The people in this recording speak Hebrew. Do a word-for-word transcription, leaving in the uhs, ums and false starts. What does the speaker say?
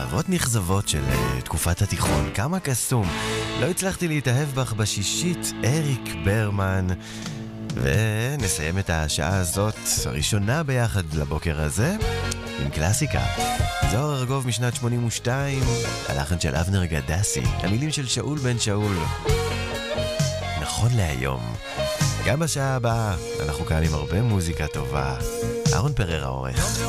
אכזבות נכזבות של uh, תקופת התיכון. כמה קסום. לא הצלחתי להתאהב בך בשישית, אריק ברמן. ונסיים את השעה הזאת הראשונה ביחד לבוקר הזה עם קלאסיקה. זוהר ארגוב משנת שמונים ושתיים, הלחן של אבנר גדסי, המילים של שאול בן שאול. נכון להיום. גם בשעה הבאה אנחנו כאן עם הרבה מוזיקה טובה. אהרון פרר העורך.